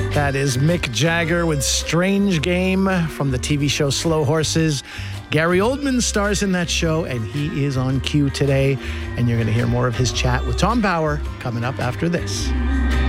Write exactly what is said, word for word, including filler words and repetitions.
That is Mick Jagger with Strange Game from the T V show Slow Horses. Gary Oldman stars in that show, and he is on cue today. And you're going to hear more of his chat with Tom Bauer coming up after this.